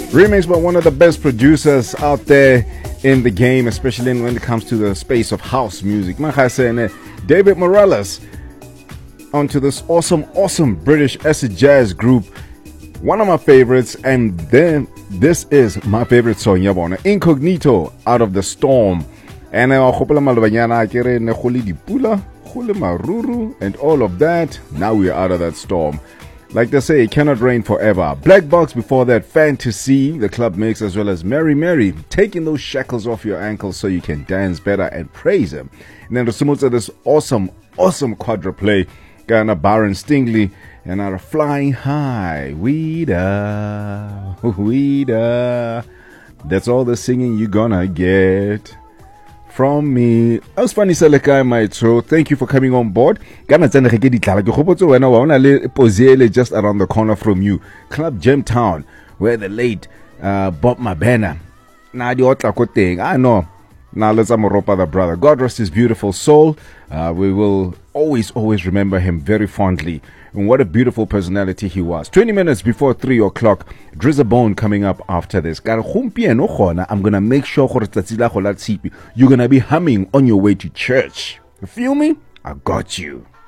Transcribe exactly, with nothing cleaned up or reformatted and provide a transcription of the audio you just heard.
Remix by one of the best producers out there in the game, especially when it comes to the space of house music. Mahasene, David Morales, onto this awesome, awesome British acid jazz group. One of my favorites, and then this is my favorite song, Yabona, Incognito, Out of the Storm. And and all of that. Now we're out of that storm. Like they say, it cannot rain forever. Black Box before that, Fantasy, the club mix, as well as Mary Mary, taking those shackles off your ankles so you can dance better and praise him. And then the Sumutsa, this awesome, awesome quadra play, Ghana Baron Stingley, and are flying high. Weeda, weeda. That's all the singing you're gonna get from me. I was funny, Selekai, my throat. Thank you for coming on board. Just around the corner from you, Club Gemtown, where the late uh, Bob Mabena. Now the otla thing. I know. Now let's amoropa the brother. God rest his beautiful soul. Uh, we will always, always remember him very fondly. And what a beautiful personality he was. twenty minutes before three o'clock, Drizza Bone coming up after this. I'm going to make sure you're going to be humming on your way to church. You feel me? I got you.